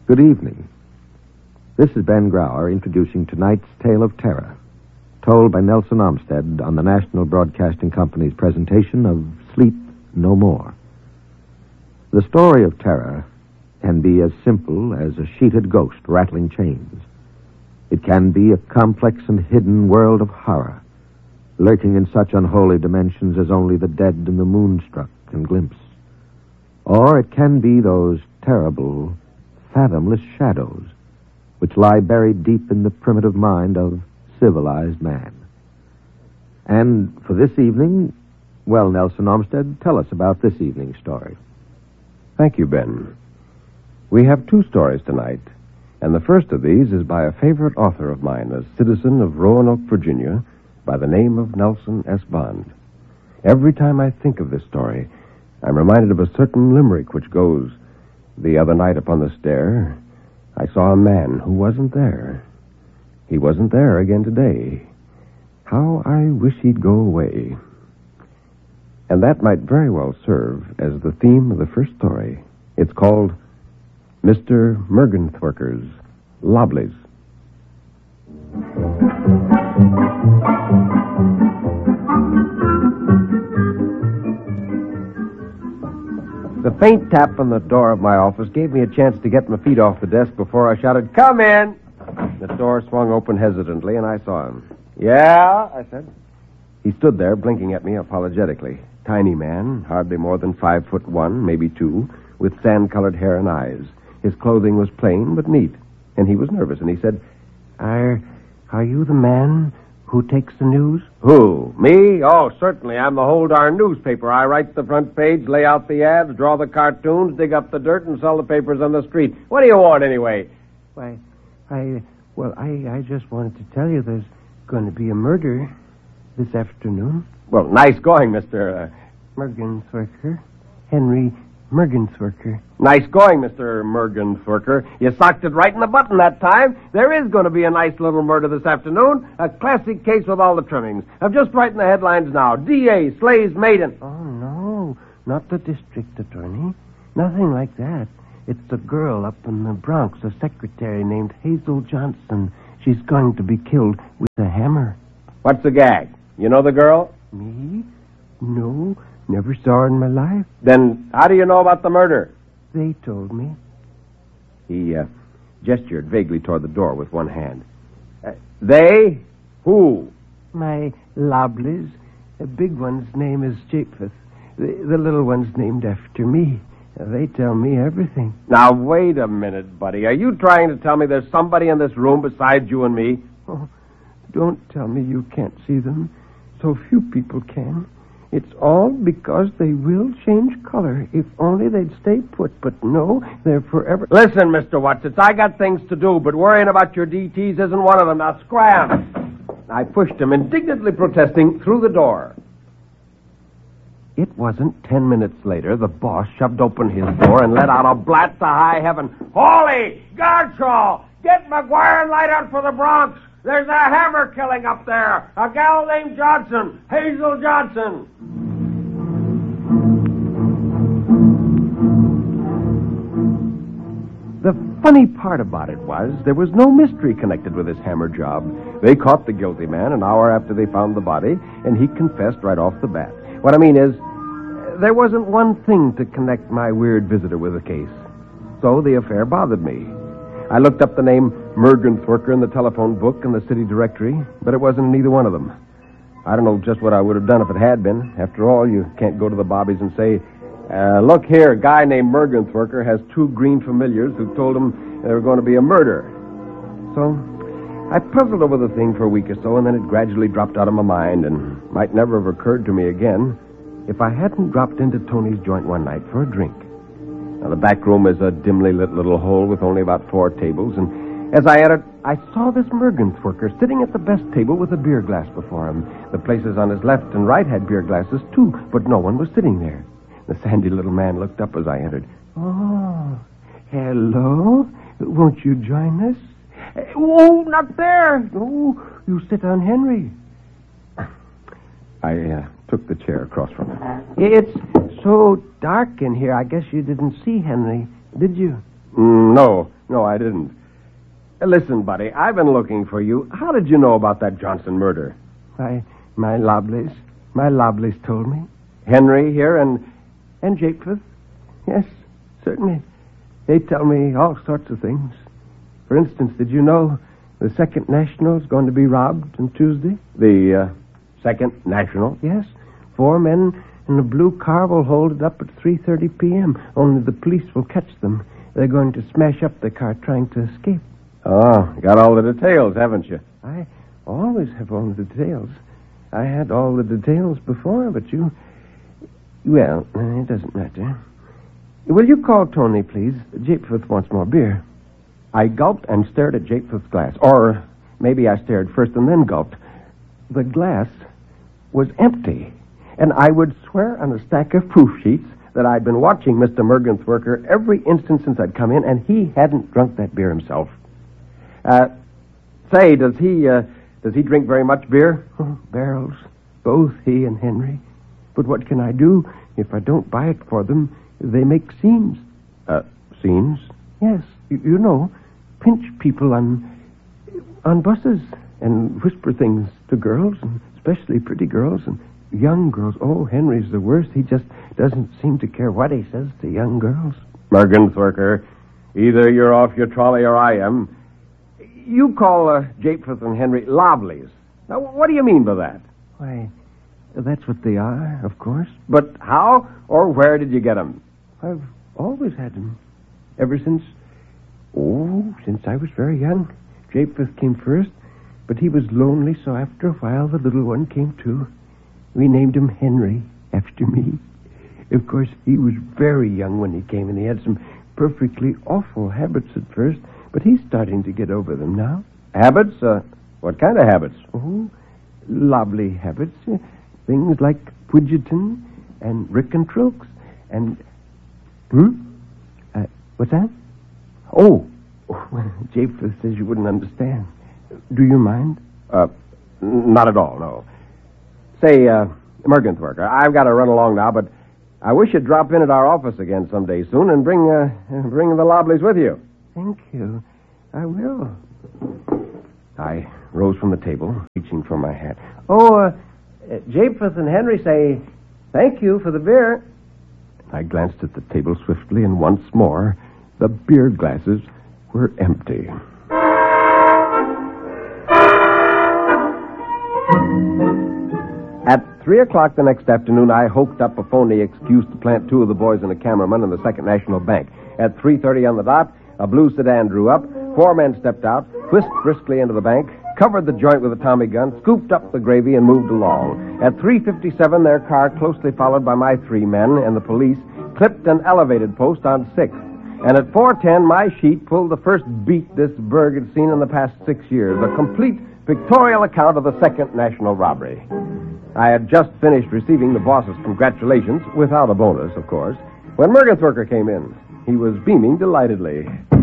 Good evening. This is Ben Grauer introducing tonight's Tale of Terror, told by Nelson Olmsted on the National Broadcasting Company's presentation of Sleep No More. The story of terror can be as simple as a sheeted ghost rattling chains. It can be a complex and hidden world of horror, lurking in such unholy dimensions as only the dead and the moonstruck can glimpse. Or it can be those terrible, fathomless shadows which lie buried deep in the primitive mind of civilized man. And for this evening, well, Nelson Olmsted, tell us about this evening's story. Thank you, Ben. We have two stories tonight, and the first of these is by a favorite author of mine, a citizen of Roanoke, Virginia, by the name of Nelson S. Bond. Every time I think of this story, I'm reminded of a certain limerick which goes, "The other night upon the stair, I saw a man who wasn't there. He wasn't there again today. How I wish he'd go away." And that might very well serve as the theme of the first story. It's called Mr. Mergenthwerker's Lobblies. The faint tap on the door of my office gave me a chance to get my feet off the desk before I shouted, "Come in!" The door swung open hesitantly, and I saw him. "Yeah?" I said. He stood there, blinking at me apologetically. Tiny man, hardly more than 5'1", maybe 2, with sand-colored hair and eyes. His clothing was plain but neat, and he was nervous, and he said, Are you the man who takes the news?" "Who? Me? Oh, certainly. I'm the whole darn newspaper. I write the front page, lay out the ads, draw the cartoons, dig up the dirt, and sell the papers on the street. What do you want, anyway?" Why, I just wanted to tell you there's going to be a murder this afternoon. "Well, nice going, Mr. Mergenthwerker. Henry Mergenthwerker." Nice going, Mr. Mergenthwerker. You socked it right in the button that time. There is going to be a nice little murder this afternoon. A classic case with all the trimmings. I'm just writing the headlines now. D.A. slays maiden. Oh, no, not the district attorney. Nothing like that. It's a girl up in the Bronx, a secretary named Hazel Johnson. She's going to be killed with a hammer. What's the gag? You know the girl? Me? No, never saw her in my life. Then how do you know about the murder? They told me. He gestured vaguely toward the door with one hand. They? Who? My Lobblies. The big one's name is Japheth. The little one's named after me. They tell me everything. Now, wait a minute, buddy. Are you trying to tell me there's somebody in this room besides you and me? Oh, don't tell me you can't see them. So few people can. It's all because they will change color. If only they'd stay put. But no, they're forever... Listen, Mr. Watsits, I got things to do, but worrying about your DTs isn't one of them. Now, scram! I pushed him, indignantly protesting, through the door. It wasn't 10 minutes later, the boss shoved open his door and let out a blast to high heaven. "Holy Garchaw! Get McGuire and light out for the Bronx! There's a hammer killing up there! A gal named Johnson! Hazel Johnson!" The funny part about it was there was no mystery connected with this hammer job. They caught the guilty man an hour after they found the body, and he confessed right off the bat. What I mean is, there wasn't one thing to connect my weird visitor with the case. So the affair bothered me. I looked up the name Mergenthwerker in the telephone book and the city directory, but it wasn't in either one of them. I don't know just what I would have done if it had been. After all, you can't go to the Bobbies and say, "Look here, a guy named Mergenthwerker has 2 green familiars who told him there were going to be a murder." So I puzzled over the thing for a week or so, and then it gradually dropped out of my mind and might never have occurred to me again if I hadn't dropped into Tony's joint one night for a drink. Now, the back room is a dimly lit little hole with only about 4 tables, and as I entered, I saw this Mergenthwerker sitting at the best table with a beer glass before him. The places on his left and right had beer glasses, too, but no one was sitting there. The sandy little man looked up as I entered. "Oh, hello. Won't you join us?" "Oh, not there." "Oh, you sit on Henry." I took the chair across from him. "It's so dark in here. I guess you didn't see Henry, did you?" No. No, I didn't. Listen, buddy, I've been looking for you. How did you know about that Johnson murder? My Lobleys told me. Henry here and Japeth? Yes, certainly. They tell me all sorts of things. For instance, did you know the Second National is going to be robbed on Tuesday? The Second National? Yes. 4 men in a blue car will hold it up at 3:30 p.m. Only the police will catch them. They're going to smash up the car trying to escape. Oh, got all the details, haven't you? I always have all the details. I had all the details before, but you... Well, it doesn't matter. Will you call Tony, please? Japeth wants more beer. I gulped and stared at Japeth's glass. Or maybe I stared first and then gulped. The glass was empty. And I would swear on a stack of proof sheets that I'd been watching Mr. Mergentwerker every instant since I'd come in, and he hadn't drunk that beer himself. Say, does he drink very much beer? Oh, barrels. Both he and Henry. But what can I do? If I don't buy it for them, they make scenes. Scenes? Yes. You know, pinch people on buses and whisper things to girls, and especially pretty girls and young girls. Oh, Henry's the worst. He just doesn't seem to care what he says to young girls. Mergentwerker, either you're off your trolley or I am. You call Japeth and Henry Lobleys. Now, what do you mean by that? Why, that's what they are, of course. But how or where did you get them? I've always had them. Ever since I was very young. Japeth came first, but he was lonely, so after a while the little one came too. We named him Henry, after me. Of course, he was very young when he came, and he had some perfectly awful habits at first, but he's starting to get over them now. Habits? What kind of habits? Oh, lovely habits. Things like Pudgeton and Rickentrokes and... What's that? Oh, Japeth says you wouldn't understand. Do you mind? Not at all, no. Say, Mergentwerker, I've got to run along now, but I wish you'd drop in at our office again someday soon and bring the Lobleys with you. Thank you. I will. I rose from the table, reaching for my hat. Oh, Japeth and Henry say thank you for the beer. I glanced at the table swiftly, and once more, the beer glasses were empty. At 3 o'clock the next afternoon, I hoked up a phony excuse to plant 2 of the boys and a cameraman in the Second National Bank. At 3:30 on the dot, a blue sedan drew up. 4 men stepped out, whisked briskly into the bank, covered the joint with a Tommy gun, scooped up the gravy, and moved along. At 3:57, their car, closely followed by my 3 men and the police, clipped an elevated post on 6th. And at 4:10, my sheet pulled the first beat this burg had seen in the past 6 years, a complete pictorial account of the Second National robbery. I had just finished receiving the boss's congratulations, without a bonus, of course, when Mergentwerker came in. He was beaming delightedly.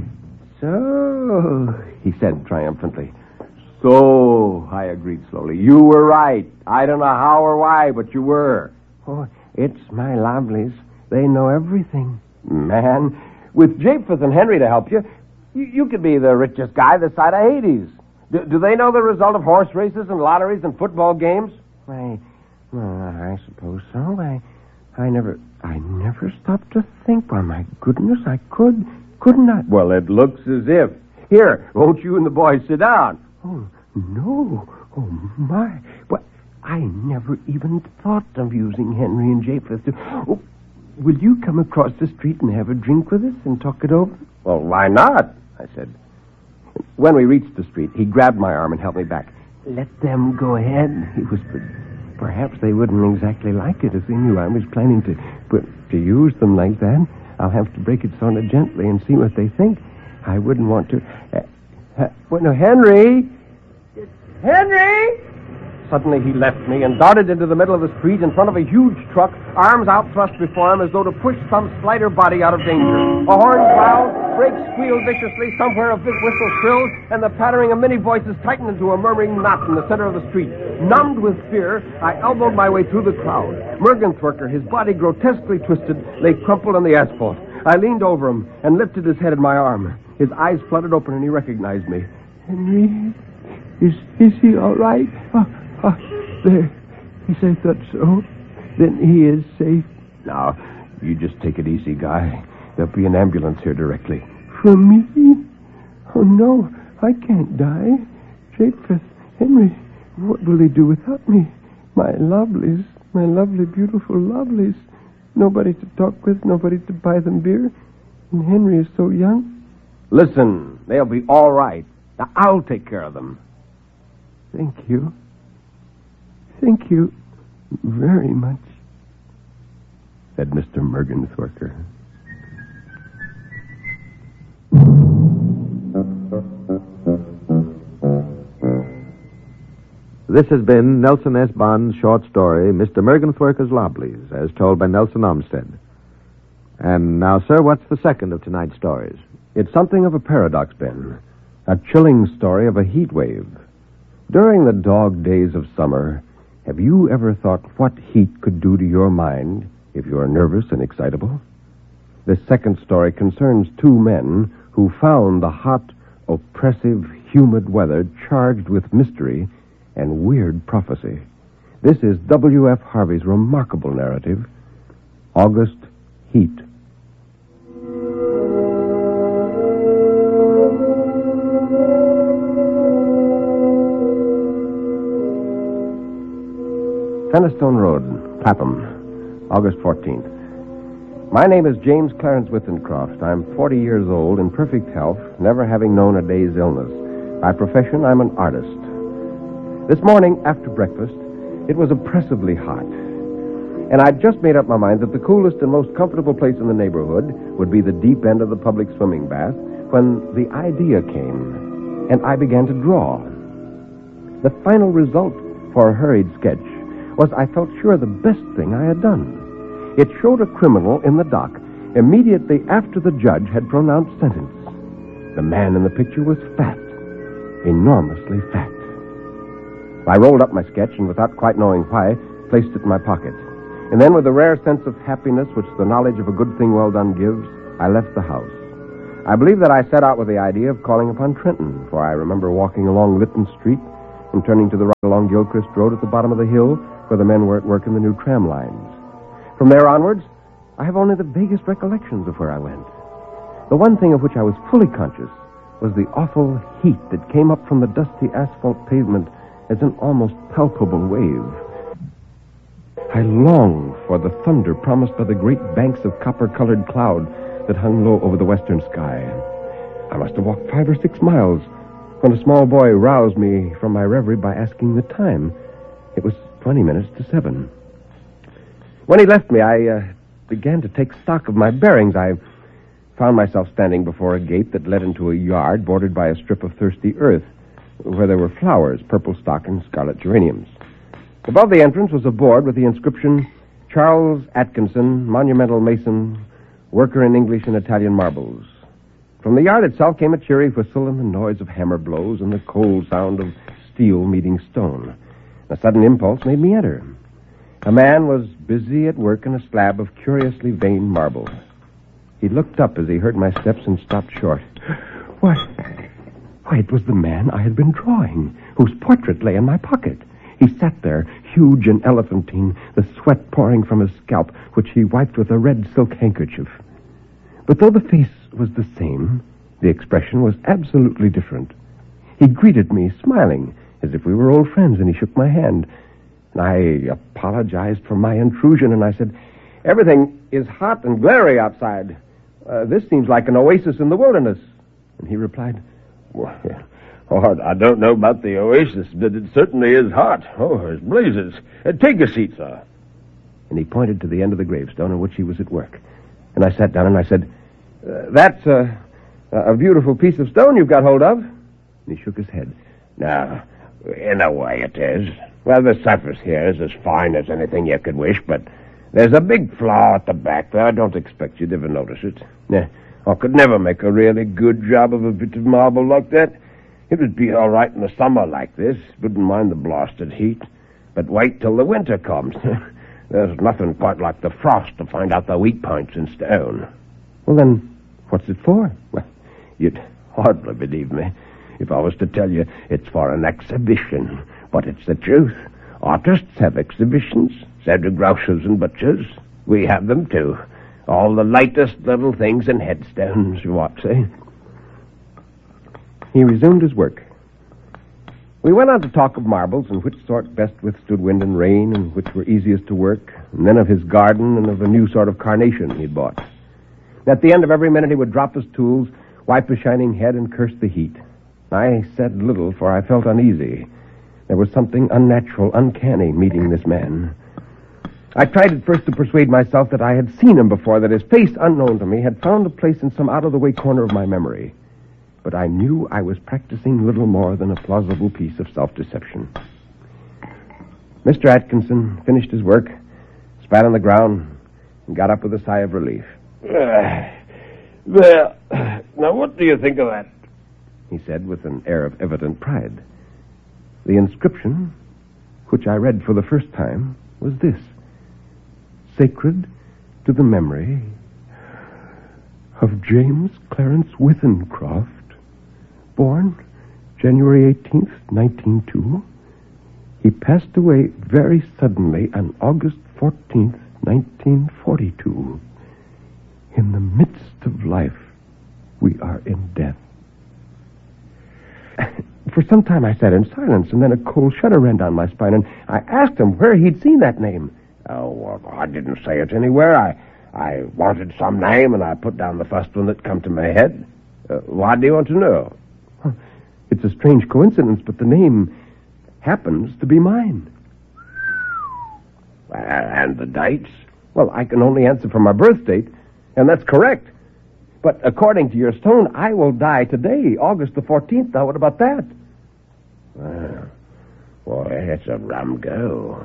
So, he said triumphantly. So, I agreed slowly. You were right. I don't know how or why, but you were. Oh, it's my Lobleys. They know everything. Man, with Japeth and Henry to help you, you could be the richest guy this side of Hades. Do they know the result of horse races and lotteries and football games? I suppose so. I never stopped to think. Why, my goodness, I couldn't I? Well, it looks as if. Here, won't you and the boys sit down? Oh, no. Oh, my. Well, I never even thought of using Henry and Japeth to... Oh, will you come across the street and have a drink with us and talk it over? Well, why not? I said. When we reached the street, he grabbed my arm and helped me back. Let them go ahead, he whispered. Perhaps they wouldn't exactly like it if they knew I was planning to use them like that. I'll have to break it sort of gently and see what they think. I wouldn't want to... no, Henry! Henry! Suddenly he left me and darted into the middle of the street in front of a huge truck, arms outthrust before him as though to push some slighter body out of danger. A horn growled, brakes squealed viciously, somewhere a big whistle shrilled, and the pattering of many voices tightened into a murmuring knot in the center of the street. Numbed with fear, I elbowed my way through the crowd. Mergentwerker, his body grotesquely twisted, lay crumpled on the asphalt. I leaned over him and lifted his head in my arm. His eyes fluttered open, and he recognized me. Henry, is he all right? There. Yes, I thought so. Then he is safe. Now, you just take it easy, Guy. There'll be an ambulance here directly. For me? Oh, no, I can't die. Japheth, Henry, what will they do without me? My lovelies, my lovely, beautiful lovelies. Nobody to talk with, nobody to buy them beer. And Henry is so young. Listen, they'll be all right. Now, I'll take care of them. Thank you. Thank you very much, said Mr. Mergenswerker. This has been Nelson S. Bond's short story, Mr. Mergenswerker's Lobblies, as told by Nelson Olmsted. And now, sir, what's the second of tonight's stories? It's something of a paradox, Ben. A chilling story of a heat wave. During the dog days of summer, have you ever thought what heat could do to your mind if you are nervous and excitable? This second story concerns two men who found the hot, oppressive, humid weather charged with mystery and weird prophecy. This is W.F. Harvey's remarkable narrative, August Heat. Fenistone Road, Clapham, August 14th. My name is James Clarence Wittencroft. I'm 40 years old, in perfect health, never having known a day's illness. By profession, I'm an artist. This morning, after breakfast, it was oppressively hot. And I'd just made up my mind that the coolest and most comfortable place in the neighborhood would be the deep end of the public swimming bath when the idea came, and I began to draw. The final result for a hurried sketch was, I felt sure, the best thing I had done. It showed a criminal in the dock immediately after the judge had pronounced sentence. The man in the picture was fat, enormously fat. I rolled up my sketch and, without quite knowing why, placed it in my pocket. And then, with a rare sense of happiness which the knowledge of a good thing well done gives, I left the house. I believe that I set out with the idea of calling upon Trenton, for I remember walking along Lytton Street and turning to the right along Gilchrist Road at the bottom of the hill where the men were at work in the new tram lines. From there onwards, I have only the vaguest recollections of where I went. The one thing of which I was fully conscious was the awful heat that came up from the dusty asphalt pavement as an almost palpable wave. I longed for the thunder promised by the great banks of copper-colored cloud that hung low over the western sky. I must have walked 5 or 6 miles when a small boy roused me from my reverie by asking the time. It was 20 minutes to 7. When he left me, I began to take stock of my bearings. I found myself standing before a gate that led into a yard bordered by a strip of thirsty earth, where there were flowers, purple stock and scarlet geraniums. Above the entrance was a board with the inscription, Charles Atkinson, monumental mason, worker in English and Italian marbles. From the yard itself came a cheery whistle and the noise of hammer blows and the cold sound of steel meeting stone. A sudden impulse made me enter. A man was busy at work in a slab of curiously veined marble. He looked up as he heard my steps and stopped short. Why, it was the man I had been drawing, whose portrait lay in my pocket. He sat there, huge and elephantine, the sweat pouring from his scalp, which he wiped with a red silk handkerchief. But though the face was the same, the expression was absolutely different. He greeted me, smiling, as if we were old friends, and he shook my hand. And I apologized for my intrusion, and I said, "Everything is hot and glary outside. This seems like an oasis in the wilderness." And he replied, "Well, I don't know about the oasis, but it certainly is hot. Oh, there's blazes. Take a seat, sir." And he pointed to the end of the gravestone on which he was at work. And I sat down and I said, "That's a beautiful piece of stone you've got hold of." And he shook his head. "Now, in a way it is. Well, the surface here is as fine as anything you could wish, but there's a big flaw at the back there. I don't expect you'd ever notice it. I could never make a really good job of a bit of marble like that. It would be all right in the summer like this. Wouldn't mind the blasted heat. But wait till the winter comes. There's nothing quite like the frost to find out the weak points in stone." "Well, then, what's it for?" "Well, You'd hardly believe me if I was to tell you it's for an exhibition. But it's the truth. Artists have exhibitions, so do grocers and butchers. We have them, too. All the latest little things and headstones, what, say? He resumed his work. We went on to talk of marbles and which sort best withstood wind and rain and which were easiest to work, and then of his garden and of a new sort of carnation he'd bought. At the end of every minute he would drop his tools, wipe his shining head, and curse the heat. I said little, for I felt uneasy. There was something unnatural, uncanny meeting this man. I tried at first to persuade myself that I had seen him before, that his face, unknown to me, had found a place in some out-of-the-way corner of my memory. But I knew I was practicing little more than a plausible piece of self-deception. Mr. Atkinson finished his work, spat on the ground, and got up with a sigh of relief. Well, now what do you think of that? He said with an air of evident pride. The inscription, which I read for the first time, was this: Sacred to the memory of James Clarence Withencroft, born January 18th, 1902. He passed away very suddenly on August 14th, 1942. In the midst of life, we are in death. For some time I sat in silence, and then a cold shudder ran down my spine, and I asked him where he'd seen that name. Oh, well, I didn't say it anywhere. I wanted some name, and I put down the first one that come to my head. Why do you want to know? It's a strange coincidence, but the name happens to be mine. And the dates? Well, I can only answer for my birth date, and that's correct. But according to your stone, I will die today, August the 14th. Now, what about that? Well, boy, it's a rum go.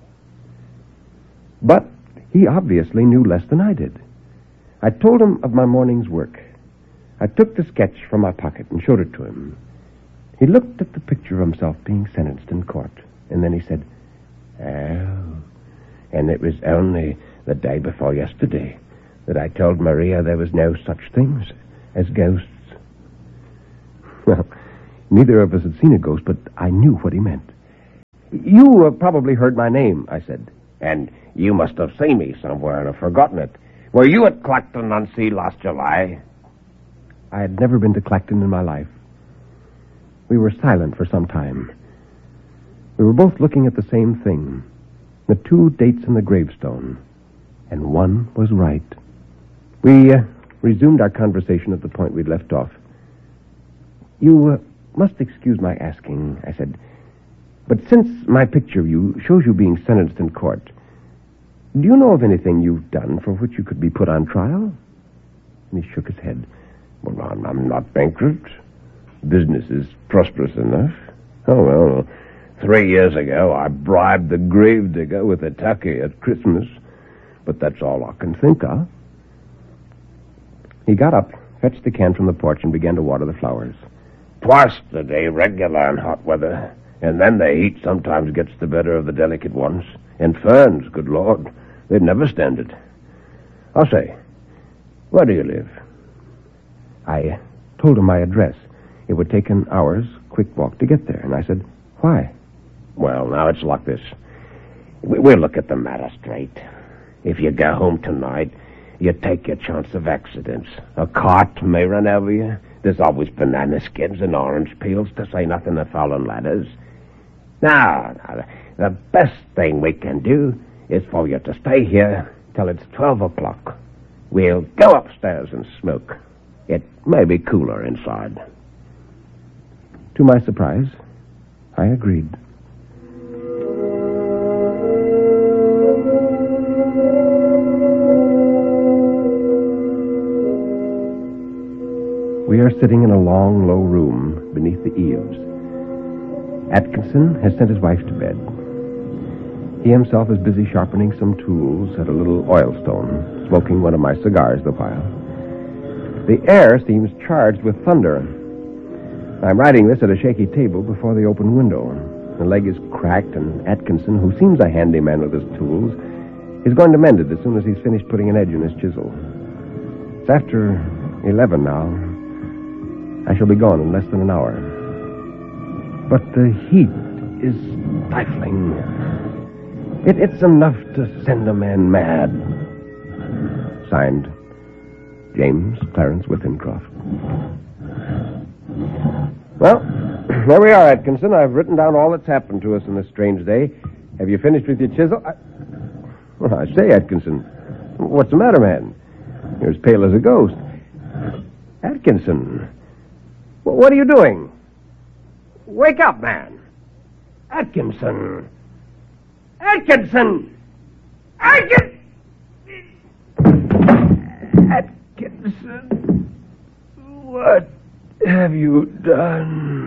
But he obviously knew less than I did. I told him of my morning's work. I took the sketch from my pocket and showed it to him. He looked at the picture of himself being sentenced in court, and then he said, "Oh, and it was only the day before yesterday that I told Maria there was no such things as ghosts." Well, neither of us had seen a ghost, but I knew what he meant. "You probably heard my name," I said. "And you must have seen me somewhere and have forgotten it. Were you at Clacton-on-Sea last July?" I had never been to Clacton in my life. We were silent for some time. We were both looking at the same thing, the two dates in the gravestone, and one was right. We resumed our conversation at the point we'd left off. "You must excuse my asking," I said, "but since my picture of you shows you being sentenced in court, do you know of anything you've done for which you could be put on trial?" And he shook his head. "Well, I'm not bankrupt. Business is prosperous enough. Oh, well, 3 years ago I bribed the gravedigger with a turkey at Christmas, but that's all I can think of." He got up, fetched the can from the porch, and began to water the flowers. "Twice a day, regular in hot weather, and then the heat sometimes gets the better of the delicate ones. And ferns, good Lord, they'd never stand it. I'll say, where do you live?" I told him my address. It would take an hour's quick walk to get there, and I said, "Why?" "Well, now it's like this. We'll look at the matter straight. If you go home tonight, you take your chance of accidents. A cart may run over you. There's always banana skins and orange peels, to say nothing of fallen ladders. Now, the best thing we can do is for you to stay here till it's 12 o'clock. We'll go upstairs and smoke. It may be cooler inside." To my surprise, I agreed. We are sitting in a long, low room beneath the eaves. Atkinson has sent his wife to bed. He himself is busy sharpening some tools at a little oil stone, smoking one of my cigars the while. The air seems charged with thunder. I'm writing this at a shaky table before the open window. The leg is cracked, and Atkinson, who seems a handyman with his tools, is going to mend it as soon as he's finished putting an edge in his chisel. It's after 11 now. I shall be gone in less than an hour. But the heat is stifling. It's enough to send a man mad. Signed, James Clarence Withenscroft. Well, there we are, Atkinson. I've written down all that's happened to us in this strange day. Have you finished with your chisel? Well, I say, Atkinson, what's the matter, man? You're as pale as a ghost. Atkinson, what are you doing? Wake up, man. Atkinson. Atkinson! Atkinson, what have you done?